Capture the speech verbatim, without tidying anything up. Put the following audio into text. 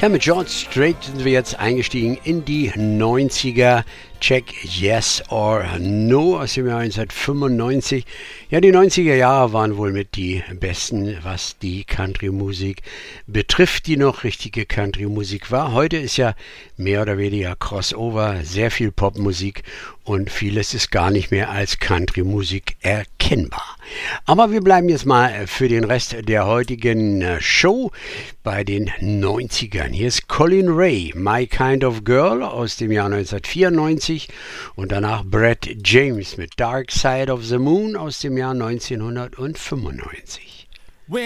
Ja, mit George Strait sind wir jetzt eingestiegen in die neunziger. Check Yes or No aus dem Jahr neunzehnhundertfünfundneunzig. Ja, die neunziger Jahre waren wohl mit die besten, was die Country-Musik betrifft, die noch richtige Country-Musik war. Heute ist ja mehr oder weniger Crossover, sehr viel Popmusik und vieles ist gar nicht mehr als Country-Musik erkennbar. Aber wir bleiben jetzt mal für den Rest der heutigen Show bei den neunzigern. Hier ist Colin Ray, My Kind of Girl aus dem Jahr neunzehnhundertvierundneunzig und danach Brett James mit Dark Side of the Moon aus dem Jahr neunzehnhundertfünfundneunzig.